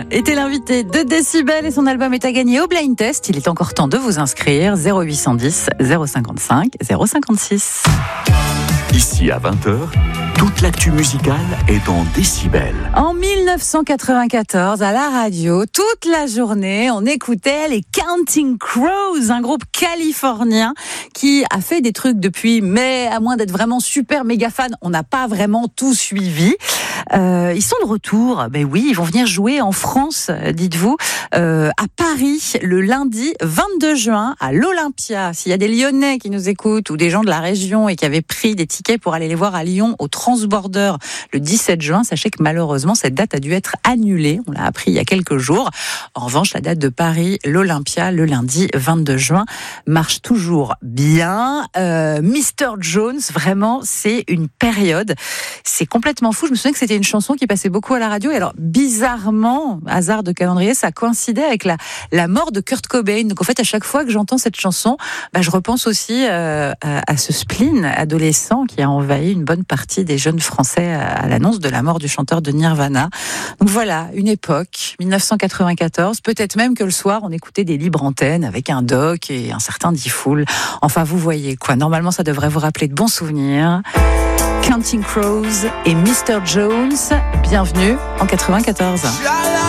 Joplin était l'invité de Décibel et son album est à gagner au Blind Test. Il est encore temps de vous inscrire. 0810 055 056. Ici à 20h, toute l'actu musicale est dans Décibel. En 1994, à la radio, toute la journée, on écoutait les Counting Crows, un groupe californien qui a fait des trucs depuis, mais à moins d'être vraiment super méga fan, on n'a pas vraiment tout suivi. Ils sont de retour, ben oui, ils vont venir jouer en France, dites-vous, à Paris, le lundi 22 juin, à l'Olympia. S'il y a des Lyonnais qui nous écoutent, ou des gens de la région et qui avaient pris des tickets pour aller les voir à Lyon, au Transborder, le 17 juin, sachez que malheureusement, cette date a dû être annulée. On l'a appris il y a quelques jours. En revanche, la date de Paris, l'Olympia, le lundi 22 juin, marche toujours bien. Mr. Jones, vraiment, c'est une période. C'est complètement fou. Je me souviens que c'était une chanson qui passait beaucoup à la radio. Et alors, bizarrement, hasard de calendrier, ça coïncidait avec la mort de Kurt Cobain. Donc, en fait, à chaque fois que j'entends cette chanson, je repense aussi à ce spleen adolescent qui a envahi une bonne partie des jeunes Français à l'annonce de la mort du chanteur de Nirvana. Donc voilà, une époque, 1994. Peut-être même que le soir, on écoutait des libres antennes avec un doc et un certain D-Fool. Enfin, vous voyez quoi. Normalement, ça devrait vous rappeler de bons souvenirs. Counting Crows et Mr. Jones, bienvenue en 94.